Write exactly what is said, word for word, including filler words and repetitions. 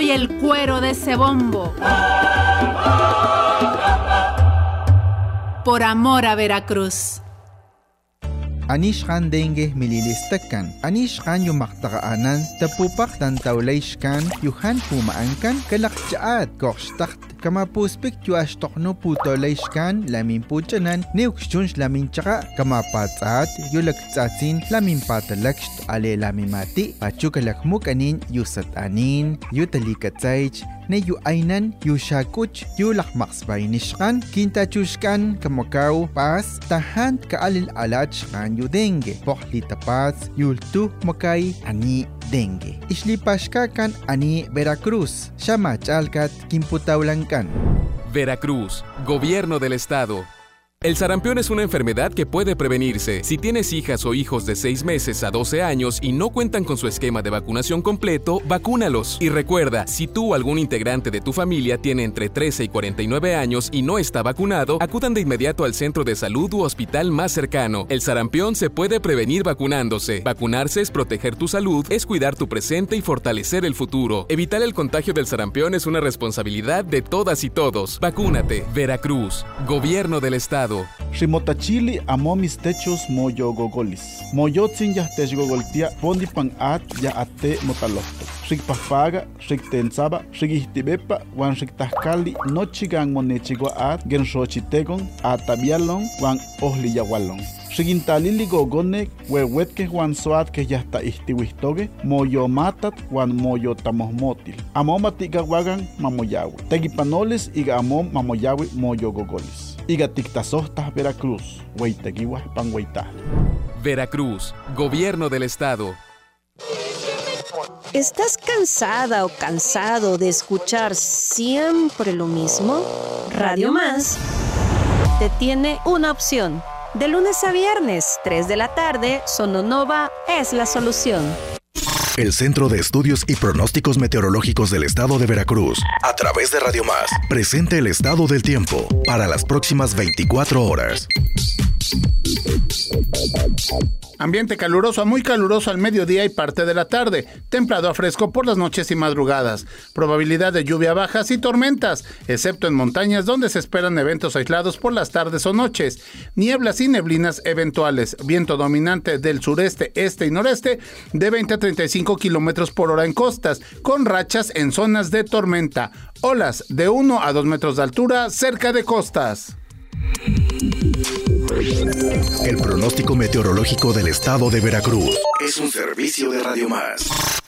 soy el cuero de ese bombo. Por amor a Veracruz. Anishkan dengue mililistakan. Anishkan yumaktaqaanan tapupak tantawlayshkan yuhan pumaankan kalakchaat korstakt. Kama puspik yu ashtokno putolayshkan lamin puchanan neukshunsh lamin chaka kama patsaat yu laktsatsin lamin patalakst ale lamin mati pachukalakmuk anin yu satanin yu talikatsaych ne yu ainan yu shakuch yu lakmaksbaynishkan kintachushkan kamakaw pas tahan kaalil alachkan yu dengue pokli tapas yultu makay ani dengue. Islipashkakan ani Veracruz. Shamachalkat kimputaulankan. Veracruz, Gobierno del Estado. El sarampión es una enfermedad que puede prevenirse. Si tienes hijas o hijos de seis meses a doce años y no cuentan con su esquema de vacunación completo, vacúnalos. Y recuerda, si tú o algún integrante de tu familia tiene entre trece y cuarenta y nueve años y no está vacunado, acudan de inmediato al centro de salud u hospital más cercano. El sarampión se puede prevenir vacunándose. Vacunarse es proteger tu salud, es cuidar tu presente y fortalecer el futuro. Evitar el contagio del sarampión es una responsabilidad de todas y todos. Vacúnate. Veracruz, Gobierno del Estado. Ximotachili amo mis techos moyo gogolis. Moyotzin ya tech gogoltia pondi pan at ya ate motalocto. Xikpafaga, xiktensaba, xikihtibepa, wan xiktahkali, nochigan monechigua at, genshochitegon, atabialon, wan ohliyawalon. Xigintalili gogone, huehuetke wan soat que ya está istiwistoge, moyo matat, wan moyo tamohmotil. Amo matigawagan mamoyawe. Tegipanoles iga amom mamoyawe moyo gogolis. Iga tiktasohtas Veracruz, hueitegiwa panhueita. Veracruz, Gobierno del Estado. ¿Estás cansada o cansado de escuchar siempre lo mismo? Radio Más te tiene una opción. De lunes a viernes, tres de la tarde, Sononova es la solución. El Centro de Estudios y Pronósticos Meteorológicos del Estado de Veracruz, a través de Radio Más, presenta el estado del tiempo para las próximas veinticuatro horas. Ambiente caluroso a muy caluroso al mediodía y parte de la tarde. Templado a fresco por las noches y madrugadas. Probabilidad de lluvia bajas y tormentas, excepto en montañas donde se esperan eventos aislados por las tardes o noches. Nieblas y neblinas eventuales. Viento dominante del sureste, este y noreste de veinte a treinta y cinco kilómetros por hora en costas, con rachas en zonas de tormenta. Olas de uno a dos metros de altura cerca de costas. El pronóstico meteorológico del Estado de Veracruz es un servicio de Radio Más.